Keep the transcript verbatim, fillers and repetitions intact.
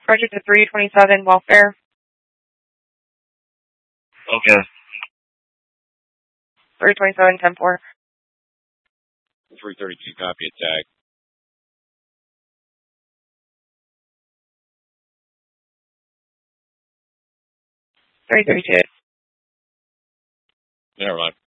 Roger to three twenty-seven, welfare. Okay. three twenty-seven, ten four. three thirty-two, copy attack. three thirty-two. Never mind.